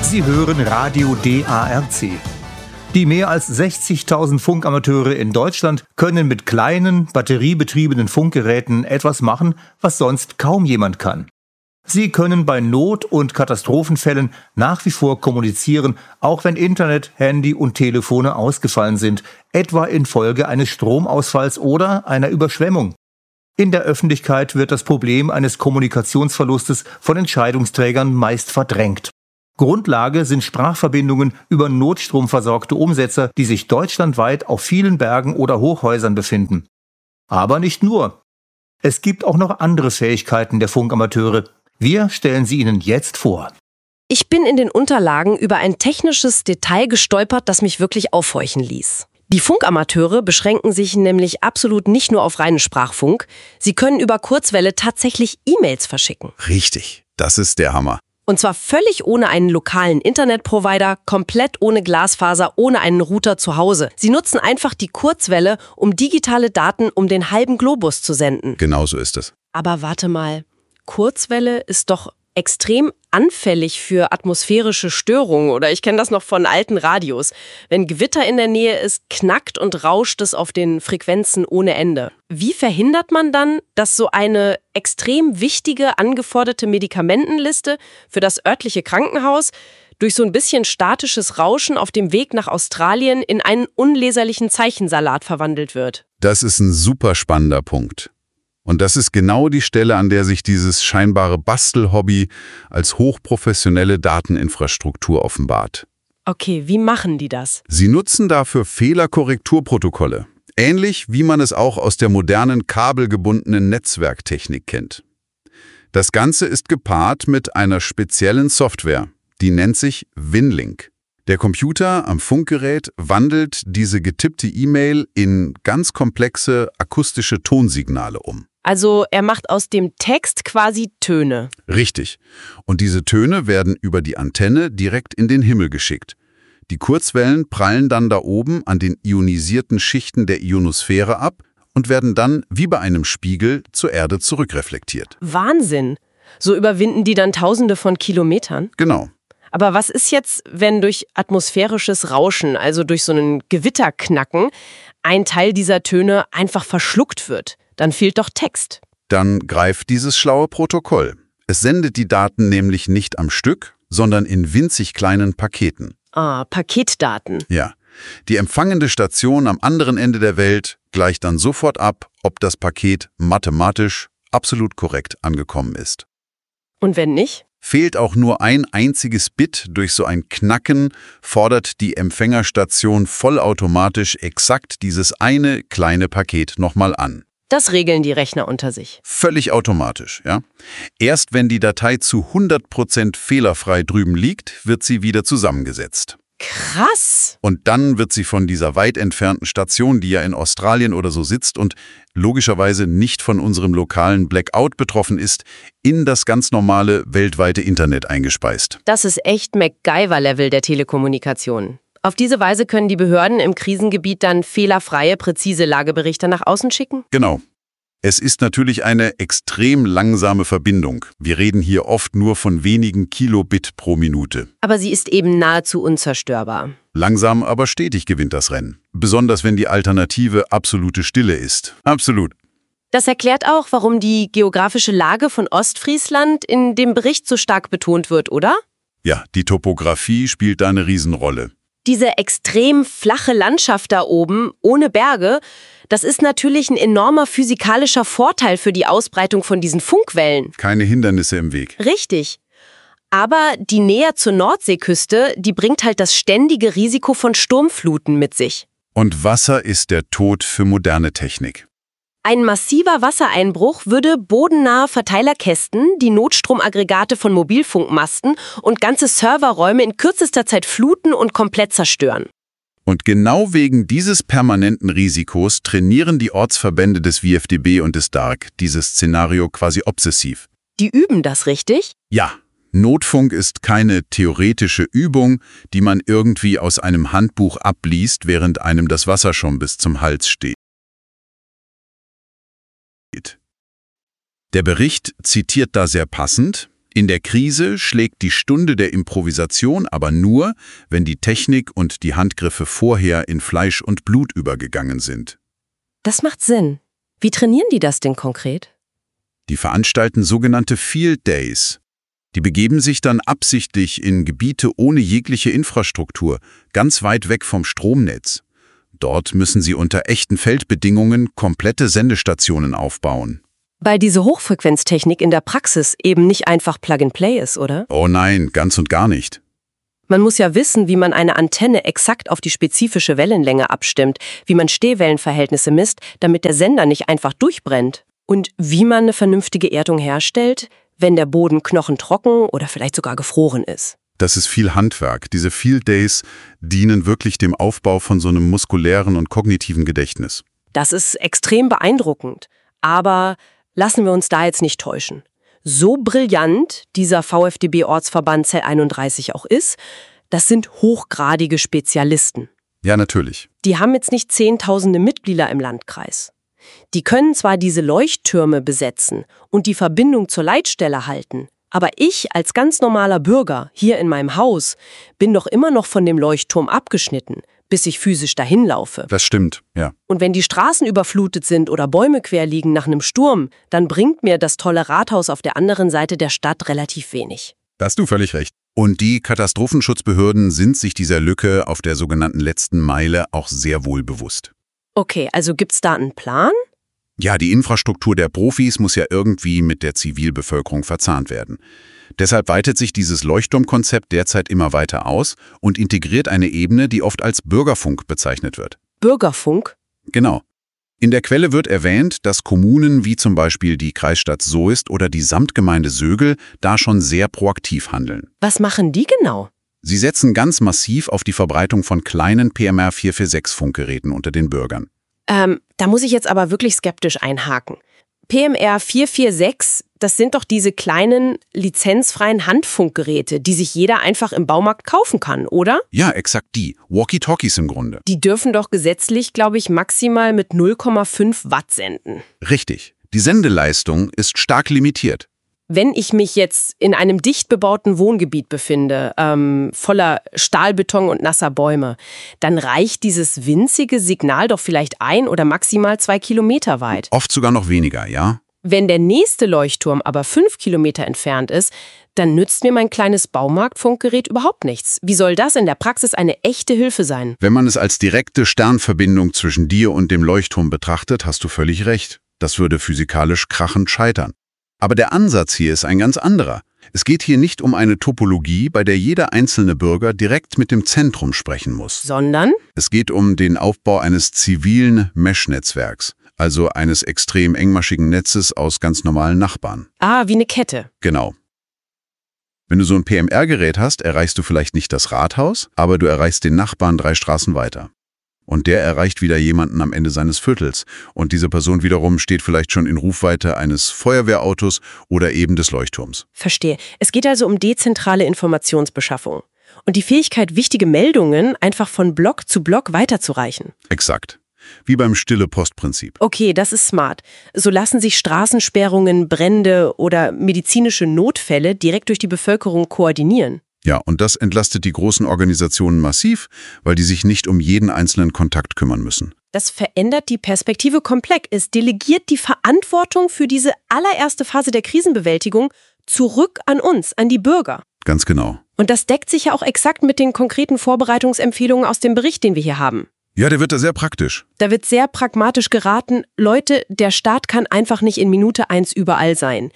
Sie hören Radio DARC. Die mehr als 60.000 Funkamateure in Deutschland können mit kleinen, batteriebetriebenen Funkgeräten etwas machen, was sonst kaum jemand kann. Sie können bei Not- und Katastrophenfällen nach wie vor kommunizieren, auch wenn Internet, Handy und Telefone ausgefallen sind, etwa infolge eines Stromausfalls oder einer Überschwemmung. In der Öffentlichkeit wird das Problem eines Kommunikationsverlustes von Entscheidungsträgern meist verdrängt. Grundlage sind Sprachverbindungen über notstromversorgte Umsetzer, die sich deutschlandweit auf vielen Bergen oder Hochhäusern befinden. Aber nicht nur. Es gibt auch noch andere Fähigkeiten der Funkamateure. Wir stellen sie Ihnen jetzt vor. Ich bin in den Unterlagen über ein technisches Detail gestolpert, das mich wirklich aufhorchen ließ. Die Funkamateure beschränken sich nämlich absolut nicht nur auf reinen Sprachfunk. Sie können über Kurzwelle tatsächlich E-Mails verschicken. Richtig, das ist der Hammer. Und zwar völlig ohne einen lokalen Internetprovider, komplett ohne Glasfaser, ohne einen Router zu Hause. Sie nutzen einfach die Kurzwelle, um digitale Daten um den halben Globus zu senden. Genau so ist es. Aber warte mal, Kurzwelle ist doch extrem anfällig für atmosphärische Störungen, oder ich kenne das noch von alten Radios. Wenn Gewitter in der Nähe ist, knackt und rauscht es auf den Frequenzen ohne Ende. Wie verhindert man dann, dass so eine extrem wichtige, angeforderte Medikamentenliste für das örtliche Krankenhaus durch so ein bisschen statisches Rauschen auf dem Weg nach Australien in einen unleserlichen Zeichensalat verwandelt wird? Das ist ein super spannender Punkt. Und das ist genau die Stelle, an der sich dieses scheinbare Bastelhobby als hochprofessionelle Dateninfrastruktur offenbart. Okay, wie machen die das? Sie nutzen dafür Fehlerkorrekturprotokolle, ähnlich wie man es auch aus der modernen kabelgebundenen Netzwerktechnik kennt. Das Ganze ist gepaart mit einer speziellen Software, die nennt sich Winlink. Der Computer am Funkgerät wandelt diese getippte E-Mail in ganz komplexe akustische Tonsignale um. Also er macht aus dem Text quasi Töne. Richtig. Und diese Töne werden über die Antenne direkt in den Himmel geschickt. Die Kurzwellen prallen dann da oben an den ionisierten Schichten der Ionosphäre ab und werden dann wie bei einem Spiegel zur Erde zurückreflektiert. Wahnsinn! So überwinden die dann Tausende von Kilometern? Genau. Aber was ist jetzt, wenn durch atmosphärisches Rauschen, also durch so einen Gewitterknacken, ein Teil dieser Töne einfach verschluckt wird? Dann fehlt doch Text. Dann greift dieses schlaue Protokoll. Es sendet die Daten nämlich nicht am Stück, sondern in winzig kleinen Paketen. Ah, Paketdaten. Ja. Die empfangende Station am anderen Ende der Welt gleicht dann sofort ab, ob das Paket mathematisch absolut korrekt angekommen ist. Und wenn nicht? Fehlt auch nur ein einziges Bit durch so ein Knacken, fordert die Empfängerstation vollautomatisch exakt dieses eine kleine Paket nochmal an. Das regeln die Rechner unter sich. Völlig automatisch, ja. Erst wenn die Datei zu 100% fehlerfrei drüben liegt, wird sie wieder zusammengesetzt. Krass! Und dann wird sie von dieser weit entfernten Station, die ja in Australien oder so sitzt und logischerweise nicht von unserem lokalen Blackout betroffen ist, in das ganz normale weltweite Internet eingespeist. Das ist echt MacGyver-Level der Telekommunikation. Auf diese Weise können die Behörden im Krisengebiet dann fehlerfreie, präzise Lageberichte nach außen schicken? Genau. Es ist natürlich eine extrem langsame Verbindung. Wir reden hier oft nur von wenigen Kilobit pro Minute. Aber sie ist eben nahezu unzerstörbar. Langsam, aber stetig gewinnt das Rennen. Besonders wenn die Alternative absolute Stille ist. Absolut. Das erklärt auch, warum die geografische Lage von Ostfriesland in dem Bericht so stark betont wird, oder? Ja, die Topographie spielt da eine Riesenrolle. Diese extrem flache Landschaft da oben, ohne Berge, das ist natürlich ein enormer physikalischer Vorteil für die Ausbreitung von diesen Funkwellen. Keine Hindernisse im Weg. Richtig. Aber die Nähe zur Nordseeküste, die bringt halt das ständige Risiko von Sturmfluten mit sich. Und Wasser ist der Tod für moderne Technik. Ein massiver Wassereinbruch würde bodennahe Verteilerkästen, die Notstromaggregate von Mobilfunkmasten und ganze Serverräume in kürzester Zeit fluten und komplett zerstören. Und genau wegen dieses permanenten Risikos trainieren die Ortsverbände des WFDB und des DARC dieses Szenario quasi obsessiv. Die üben das richtig? Ja. Notfunk ist keine theoretische Übung, die man irgendwie aus einem Handbuch abliest, während einem das Wasser schon bis zum Hals steht. Der Bericht zitiert da sehr passend: In der Krise schlägt die Stunde der Improvisation aber nur, wenn die Technik und die Handgriffe vorher in Fleisch und Blut übergegangen sind. Das macht Sinn. Wie trainieren die das denn konkret? Die veranstalten sogenannte Field Days. Die begeben sich dann absichtlich in Gebiete ohne jegliche Infrastruktur, ganz weit weg vom Stromnetz. Dort müssen sie unter echten Feldbedingungen komplette Sendestationen aufbauen. Weil diese Hochfrequenztechnik in der Praxis eben nicht einfach Plug-and-Play ist, oder? Oh nein, ganz und gar nicht. Man muss ja wissen, wie man eine Antenne exakt auf die spezifische Wellenlänge abstimmt, wie man Stehwellenverhältnisse misst, damit der Sender nicht einfach durchbrennt. Und wie man eine vernünftige Erdung herstellt, wenn der Boden knochentrocken oder vielleicht sogar gefroren ist. Das ist viel Handwerk. Diese Field Days dienen wirklich dem Aufbau von so einem muskulären und kognitiven Gedächtnis. Das ist extrem beeindruckend. Aber lassen wir uns da jetzt nicht täuschen. So brillant dieser VfDB-Ortsverband Zell 31 auch ist, das sind hochgradige Spezialisten. Ja, natürlich. Die haben jetzt nicht Zehntausende Mitglieder im Landkreis. Die können zwar diese Leuchttürme besetzen und die Verbindung zur Leitstelle halten, aber ich als ganz normaler Bürger hier in meinem Haus bin doch immer noch von dem Leuchtturm abgeschnitten, bis ich physisch dahin laufe. Das stimmt, ja. Und wenn die Straßen überflutet sind oder Bäume quer liegen nach einem Sturm, dann bringt mir das tolle Rathaus auf der anderen Seite der Stadt relativ wenig. Da hast du völlig recht. Und die Katastrophenschutzbehörden sind sich dieser Lücke auf der sogenannten letzten Meile auch sehr wohl bewusst. Okay, also gibt's da einen Plan? Ja, die Infrastruktur der Profis muss ja irgendwie mit der Zivilbevölkerung verzahnt werden. Deshalb weitet sich dieses Leuchtturmkonzept derzeit immer weiter aus und integriert eine Ebene, die oft als Bürgerfunk bezeichnet wird. Bürgerfunk? Genau. In der Quelle wird erwähnt, dass Kommunen wie zum Beispiel die Kreisstadt Soest oder die Samtgemeinde Sögel da schon sehr proaktiv handeln. Was machen die genau? Sie setzen ganz massiv auf die Verbreitung von kleinen PMR-446-Funkgeräten unter den Bürgern. Da muss ich jetzt aber wirklich skeptisch einhaken. PMR 446, das sind doch diese kleinen, lizenzfreien Handfunkgeräte, die sich jeder einfach im Baumarkt kaufen kann, oder? Ja, exakt die. Walkie-Talkies im Grunde. Die dürfen doch gesetzlich, glaube ich, maximal mit 0,5 Watt senden. Richtig. Die Sendeleistung ist stark limitiert. Wenn ich mich jetzt in einem dicht bebauten Wohngebiet befinde, voller Stahlbeton und nasser Bäume, dann reicht dieses winzige Signal doch vielleicht 1 oder maximal 2 Kilometer weit. Oft sogar noch weniger, ja? Wenn der nächste Leuchtturm aber 5 Kilometer entfernt ist, dann nützt mir mein kleines Baumarktfunkgerät überhaupt nichts. Wie soll das in der Praxis eine echte Hilfe sein? Wenn man es als direkte Sternverbindung zwischen dir und dem Leuchtturm betrachtet, hast du völlig recht. Das würde physikalisch krachend scheitern. Aber der Ansatz hier ist ein ganz anderer. Es geht hier nicht um eine Topologie, bei der jeder einzelne Bürger direkt mit dem Zentrum sprechen muss. Sondern? Es geht um den Aufbau eines zivilen Mesh-Netzwerks, also eines extrem engmaschigen Netzes aus ganz normalen Nachbarn. Ah, wie eine Kette. Genau. Wenn du so ein PMR-Gerät hast, erreichst du vielleicht nicht das Rathaus, aber du erreichst den Nachbarn 3 Straßen weiter. Und der erreicht wieder jemanden am Ende seines Viertels. Und diese Person wiederum steht vielleicht schon in Rufweite eines Feuerwehrautos oder eben des Leuchtturms. Verstehe. Es geht also um dezentrale Informationsbeschaffung. Und die Fähigkeit, wichtige Meldungen einfach von Block zu Block weiterzureichen. Exakt. Wie beim Stille-Post-Prinzip. Okay, das ist smart. So lassen sich Straßensperrungen, Brände oder medizinische Notfälle direkt durch die Bevölkerung koordinieren. Ja, und das entlastet die großen Organisationen massiv, weil die sich nicht um jeden einzelnen Kontakt kümmern müssen. Das verändert die Perspektive komplett. Es delegiert die Verantwortung für diese allererste Phase der Krisenbewältigung zurück an uns, an die Bürger. Ganz genau. Und das deckt sich ja auch exakt mit den konkreten Vorbereitungsempfehlungen aus dem Bericht, den wir hier haben. Ja, der wird da sehr praktisch. Da wird sehr pragmatisch geraten, Leute, der Staat kann einfach nicht in Minute 1 überall sein.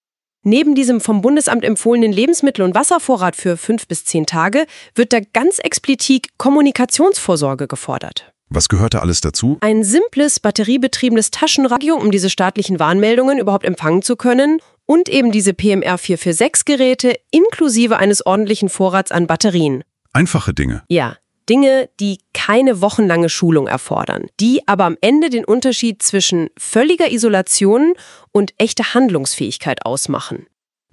Neben diesem vom Bundesamt empfohlenen Lebensmittel- und Wasservorrat für 5 bis 10 Tage wird da ganz explizit Kommunikationsvorsorge gefordert. Was gehört da alles dazu? Ein simples, batteriebetriebenes Taschenradio, um diese staatlichen Warnmeldungen überhaupt empfangen zu können, und eben diese PMR 446-Geräte inklusive eines ordentlichen Vorrats an Batterien. Einfache Dinge. Ja, Dinge, die keine wochenlange Schulung erfordern, die aber am Ende den Unterschied zwischen völliger Isolation und echter Handlungsfähigkeit ausmachen.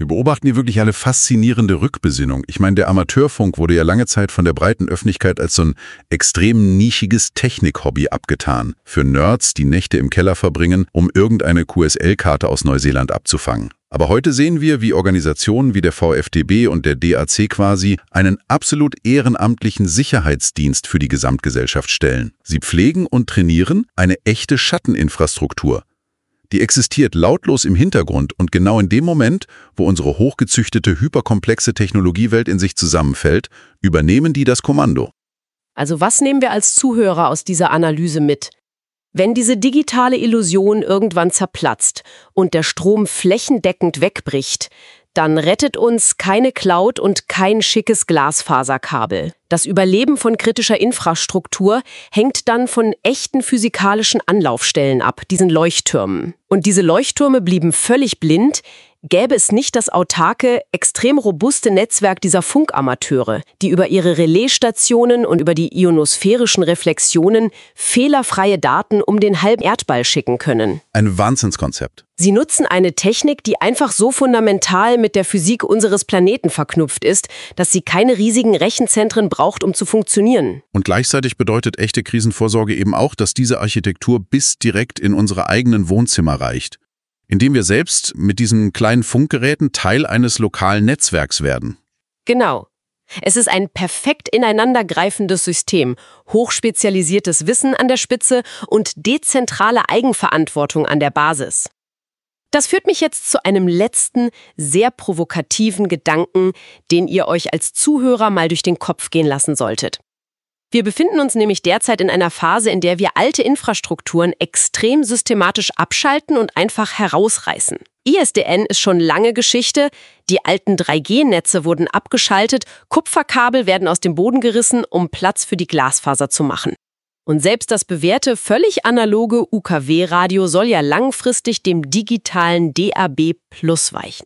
Wir beobachten hier wirklich eine faszinierende Rückbesinnung. Ich meine, der Amateurfunk wurde ja lange Zeit von der breiten Öffentlichkeit als so ein extrem nischiges Technik-Hobby abgetan. Für Nerds, die Nächte im Keller verbringen, um irgendeine QSL-Karte aus Neuseeland abzufangen. Aber heute sehen wir, wie Organisationen wie der VfDB und der DAC quasi einen absolut ehrenamtlichen Sicherheitsdienst für die Gesamtgesellschaft stellen. Sie pflegen und trainieren eine echte Schatteninfrastruktur. Die existiert lautlos im Hintergrund und genau in dem Moment, wo unsere hochgezüchtete, hyperkomplexe Technologiewelt in sich zusammenfällt, übernehmen die das Kommando. Also was nehmen wir als Zuhörer aus dieser Analyse mit? Wenn diese digitale Illusion irgendwann zerplatzt und der Strom flächendeckend wegbricht, dann rettet uns keine Cloud und kein schickes Glasfaserkabel. Das Überleben von kritischer Infrastruktur hängt dann von echten physikalischen Anlaufstellen ab, diesen Leuchttürmen. Und diese Leuchttürme blieben völlig blind, gäbe es nicht das autarke, extrem robuste Netzwerk dieser Funkamateure, die über ihre Relaisstationen und über die ionosphärischen Reflexionen fehlerfreie Daten um den halben Erdball schicken können. Ein Wahnsinnskonzept. Sie nutzen eine Technik, die einfach so fundamental mit der Physik unseres Planeten verknüpft ist, dass sie keine riesigen Rechenzentren braucht, um zu funktionieren. Und gleichzeitig bedeutet echte Krisenvorsorge eben auch, dass diese Architektur bis direkt in unsere eigenen Wohnzimmer reicht, indem wir selbst mit diesen kleinen Funkgeräten Teil eines lokalen Netzwerks werden. Genau. Es ist ein perfekt ineinandergreifendes System, hochspezialisiertes Wissen an der Spitze und dezentrale Eigenverantwortung an der Basis. Das führt mich jetzt zu einem letzten, sehr provokativen Gedanken, den ihr euch als Zuhörer mal durch den Kopf gehen lassen solltet. Wir befinden uns nämlich derzeit in einer Phase, in der wir alte Infrastrukturen extrem systematisch abschalten und einfach herausreißen. ISDN ist schon lange Geschichte, die alten 3G-Netze wurden abgeschaltet, Kupferkabel werden aus dem Boden gerissen, um Platz für die Glasfaser zu machen. Und selbst das bewährte, völlig analoge UKW-Radio soll ja langfristig dem digitalen DAB+ weichen.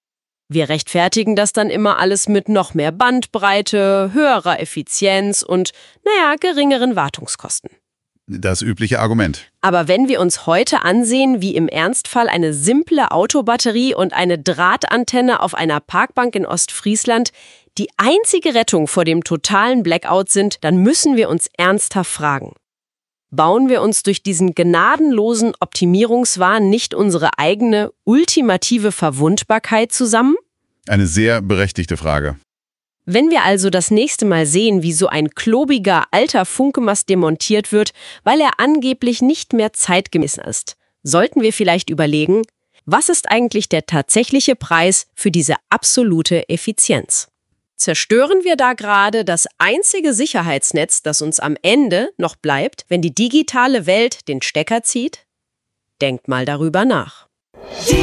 Wir rechtfertigen das dann immer alles mit noch mehr Bandbreite, höherer Effizienz und, geringeren Wartungskosten. Das übliche Argument. Aber wenn wir uns heute ansehen, wie im Ernstfall eine simple Autobatterie und eine Drahtantenne auf einer Parkbank in Ostfriesland die einzige Rettung vor dem totalen Blackout sind, dann müssen wir uns ernsthaft fragen: Bauen wir uns durch diesen gnadenlosen Optimierungswahn nicht unsere eigene, ultimative Verwundbarkeit zusammen? Eine sehr berechtigte Frage. Wenn wir also das nächste Mal sehen, wie so ein klobiger, alter Funkemast demontiert wird, weil er angeblich nicht mehr zeitgemäß ist, sollten wir vielleicht überlegen, was ist eigentlich der tatsächliche Preis für diese absolute Effizienz? Zerstören wir da gerade das einzige Sicherheitsnetz, das uns am Ende noch bleibt, wenn die digitale Welt den Stecker zieht? Denkt mal darüber nach.